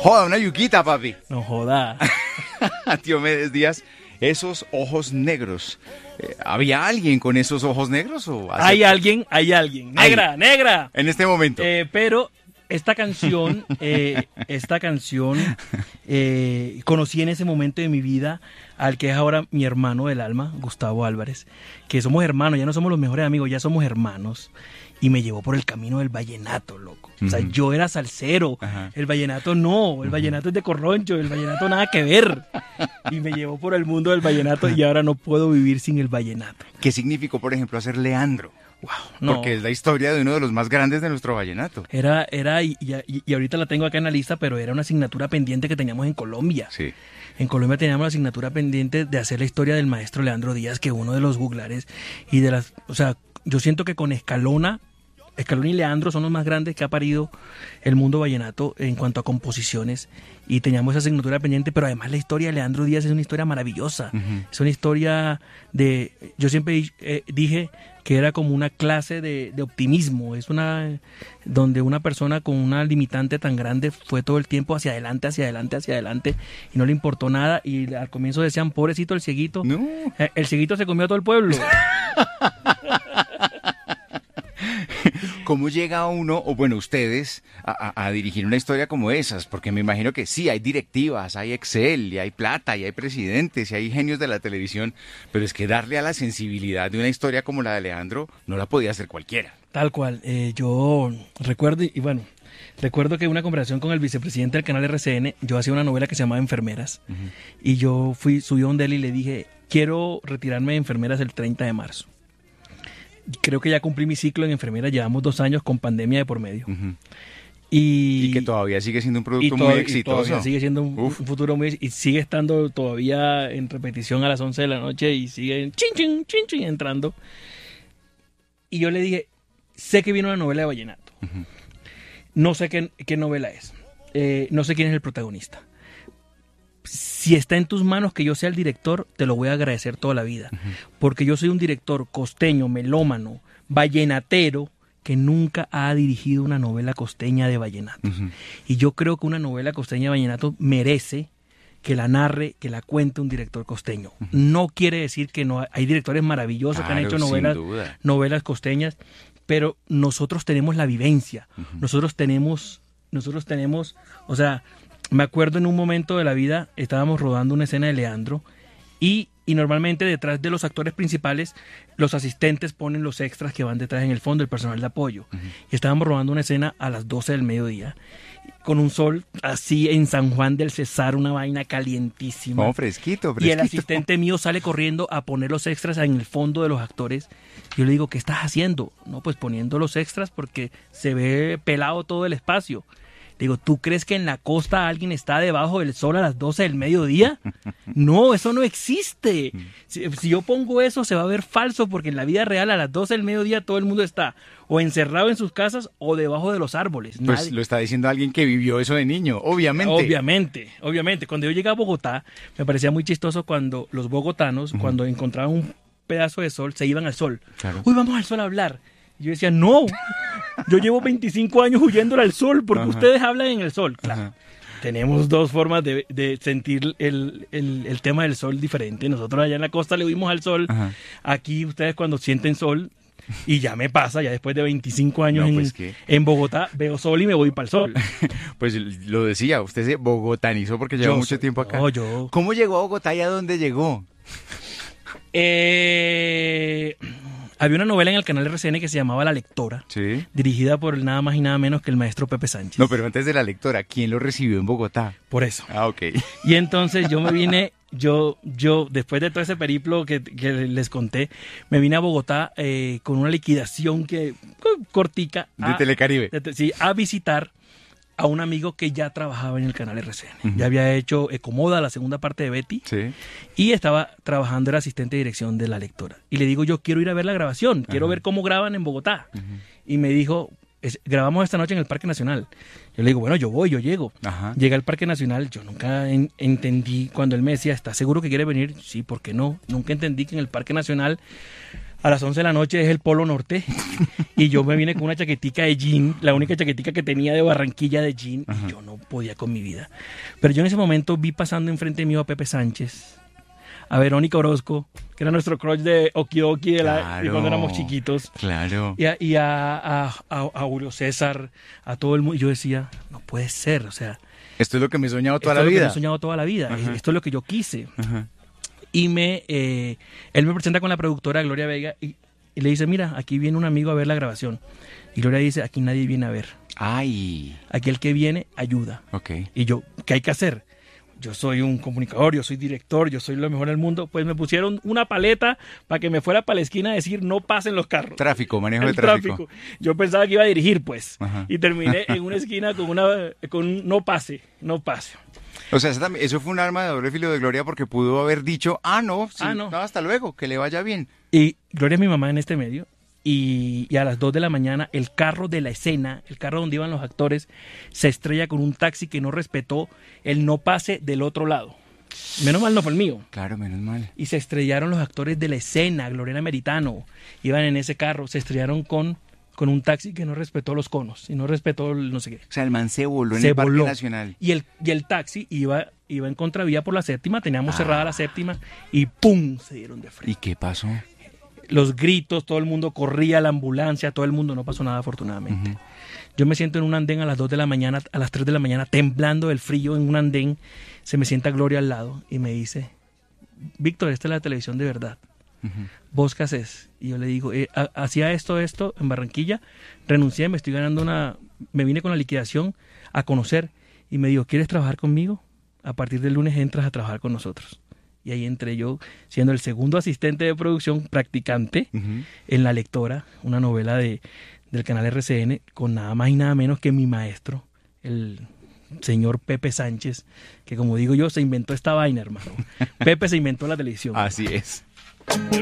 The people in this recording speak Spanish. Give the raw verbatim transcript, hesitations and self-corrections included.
Joda, una yuquita, papi. No joda. Diomedes Díaz, esos ojos negros. Eh, ¿Había alguien con esos ojos negros? O hace... Hay alguien, hay alguien. Negra, Hay. negra. En este momento. Eh, pero esta canción, eh, esta canción, eh, conocí en ese momento de mi vida al que es ahora mi hermano del alma, Gustavo Álvarez, que somos hermanos, ya no somos los mejores amigos, ya somos hermanos. Y me llevó por el camino del vallenato, loco. O sea, uh-huh. yo era salsero. Uh-huh. El vallenato no. El uh-huh. vallenato es de corroncho. El vallenato nada que ver. Y me llevó por el mundo del vallenato y ahora no puedo vivir sin el vallenato. ¿Qué significó, por ejemplo, hacer Leandro? Wow, no. Porque es la historia de uno de los más grandes de nuestro vallenato. Era, era y, y, y ahorita la tengo acá en la lista, pero era una asignatura pendiente que teníamos en Colombia. Sí. En Colombia teníamos la asignatura pendiente de hacer la historia del maestro Leandro Díaz, que uno de los juglares y de las... O sea, yo siento que con Escalona... Escalona y Leandro son los más grandes que ha parido el mundo vallenato en cuanto a composiciones y teníamos esa asignatura pendiente, pero además la historia de Leandro Díaz es una historia maravillosa. Uh-huh. Es una historia de... Yo siempre eh, dije que era como una clase de, de optimismo, es una... donde una persona con una limitante tan grande fue todo el tiempo hacia adelante, hacia adelante, hacia adelante y no le importó nada y al comienzo decían, pobrecito el cieguito, no. eh, el cieguito se comió a todo el pueblo. ¿Cómo llega uno, o bueno, ustedes, a, a, a dirigir una historia como esas? Porque me imagino que sí, hay directivas, hay Excel, y hay plata, y hay presidentes, y hay genios de la televisión, pero es que darle a la sensibilidad de una historia como la de Leandro no la podía hacer cualquiera. Tal cual. Eh, yo recuerdo, y bueno, recuerdo que en una conversación con el vicepresidente del canal R C N, yo hacía una novela que se llamaba Enfermeras, uh-huh. y yo fui, subí a donde él y le dije, quiero retirarme de Enfermeras el treinta de marzo. Creo que ya cumplí mi ciclo en enfermera, llevamos dos años con pandemia de por medio. Uh-huh. y, y que todavía sigue siendo un producto to- muy exitoso. Todavía sigue siendo un, un futuro muy y sigue estando todavía en repetición a las once de la noche y sigue chin, chin, chin, chin, entrando. Y yo le dije, sé que viene una novela de vallenato. Uh-huh. No sé qué, qué novela es. Eh, no sé quién es el protagonista. Si está en tus manos que yo sea el director, te lo voy a agradecer toda la vida. Uh-huh. Porque yo soy un director costeño, melómano, vallenatero, que nunca ha dirigido una novela costeña de vallenato. Uh-huh. Y yo creo que una novela costeña de vallenato merece que la narre, que la cuente un director costeño. Uh-huh. No quiere decir que no hay directores maravillosos claro, que han hecho novelas, novelas costeñas, pero nosotros tenemos la vivencia. Uh-huh. Nosotros tenemos, nosotros tenemos, o sea... Me acuerdo en un momento de la vida, estábamos rodando una escena de Leandro y, y normalmente detrás de los actores principales, los asistentes ponen los extras que van detrás en el fondo, el personal de apoyo. Uh-huh. Y estábamos rodando una escena a las doce del mediodía, con un sol así en San Juan del Cesar, una vaina calientísima. Oh, fresquito, fresquito. Y el asistente mío sale corriendo a poner los extras en el fondo de los actores. Yo le digo, ¿qué estás haciendo? No, pues poniendo los extras porque se ve pelado todo el espacio. Digo, ¿tú crees que en la costa alguien está debajo del sol a las doce del mediodía? No, eso no existe. Si, si yo pongo eso se va a ver falso porque en la vida real a las doce del mediodía todo el mundo está o encerrado en sus casas o debajo de los árboles. Pues Nadie... lo está diciendo alguien que vivió eso de niño, obviamente. Obviamente, obviamente. Cuando yo llegué a Bogotá, me parecía muy chistoso cuando los bogotanos, uh-huh. cuando encontraban un pedazo de sol, se iban al sol. Claro. Uy, vamos al sol a hablar. Y yo decía, no, yo llevo veinticinco años huyéndole al sol porque Ajá. ustedes hablan en el sol. Claro, Ajá. tenemos dos formas de, de sentir el, el, el tema del sol diferente. Nosotros allá en la costa le huimos al sol. Ajá. Aquí ustedes cuando sienten sol, y ya me pasa, ya después de veinticinco años no, pues en, en Bogotá, veo sol y me voy para el sol. Pues lo decía, usted se bogotanizó porque lleva yo, mucho tiempo acá. No, yo... ¿Cómo llegó a Bogotá y a dónde llegó? Eh... Había una novela en el canal R C N que se llamaba La Lectora, ¿sí? Dirigida por nada más y nada menos que el maestro Pepe Sánchez. No, pero antes de La Lectora, ¿quién lo recibió en Bogotá? Por eso. Ah, ok. Y entonces yo me vine, yo, yo después de todo ese periplo que, que les conté, me vine a Bogotá eh, con una liquidación que cortica. De a, Telecaribe. De, sí, a visitar a un amigo que ya trabajaba en el canal R C N. Uh-huh. Ya había hecho Ecomoda, la segunda parte de Betty. Sí. Y estaba trabajando, era asistente de dirección de La Lectora. Y le digo, yo quiero ir a ver la grabación, quiero uh-huh. ver cómo graban en Bogotá. Uh-huh. Y me dijo, es, grabamos esta noche en el Parque Nacional. Yo le digo, bueno, yo voy, yo llego. Uh-huh. Llegué al Parque Nacional, yo nunca en, entendí, cuando él me decía, ¿estás seguro que quiere venir? Sí, ¿por qué no? Nunca entendí que en el Parque Nacional A las once de la noche es el Polo Norte y yo me vine con una chaquetica de jean, la única chaquetica que tenía de Barranquilla de jean, y yo no podía con mi vida. Pero yo en ese momento vi pasando enfrente mío a Pepe Sánchez, a Verónica Orozco, que era nuestro crush de Okidoki de, la, Claro, de cuando éramos chiquitos, Claro. y a, y a, a, a- a Julio César, a todo el mundo. Y yo decía, no puede ser, o sea, Esto es lo que me he soñado toda esto la es lo que vida. me he soñado toda la vida, Ajá. esto es lo que yo quise. Ajá. Y me, eh, él me presenta con la productora Gloria Vega y, y le dice, mira, aquí viene un amigo a ver la grabación. Y Gloria dice, aquí nadie viene a ver. Ay, Aquí el que viene ayuda. ok. Y yo, ¿qué hay que hacer? Yo soy un comunicador, yo soy director, yo soy lo mejor del mundo. Pues me pusieron una paleta para que me fuera para la esquina a decir, no pasen los carros. Tráfico, manejo El de tráfico. tráfico. Yo pensaba que iba a dirigir, pues. Ajá. Y terminé en una esquina con una con un no pase, no pase. O sea, eso, también- eso fue un arma de doble filo de Gloria porque pudo haber dicho, ah, no, sí, Ah, no. no, hasta luego, que le vaya bien. Y Gloria es mi mamá en este medio. Y, y a las dos de la mañana el carro de la escena, el carro donde iban los actores, se estrella con un taxi que no respetó el no pase del otro lado. Menos mal no fue el mío. Claro, menos mal. Y se estrellaron los actores de la escena, Gloriana Meritano, iban en ese carro, se estrellaron con, con un taxi que no respetó los conos y no respetó el no sé qué. O sea, el man se voló en Se el Parque voló. Nacional. Y el, y el taxi iba, iba en contravía por la séptima, teníamos Ah. cerrada la séptima y ¡pum! Se dieron de frente. ¿Y qué pasó? Los gritos, todo el mundo corría a la ambulancia, todo el mundo, no pasó nada afortunadamente. Ujú. Yo me siento en un andén a las dos de la mañana, a las tres de la mañana, temblando del frío en un andén. Se me sienta Gloria al lado y me dice, Víctor, esta es la televisión de verdad. Ujú. ¿Vos qué haces? Y yo le digo, eh, ha- hacía esto, esto en Barranquilla, renuncié, me estoy ganando una... Me vine con la liquidación a conocer y me dijo, ¿quieres trabajar conmigo? A partir del lunes entras a trabajar con nosotros. Y ahí entré yo, siendo el segundo asistente de producción, practicante, Ujú. en La Lectora, una novela de, del canal R C N, con nada más y nada menos que mi maestro, el señor Pepe Sánchez, que como digo yo, se inventó esta vaina, hermano. Pepe se inventó la televisión. Así es.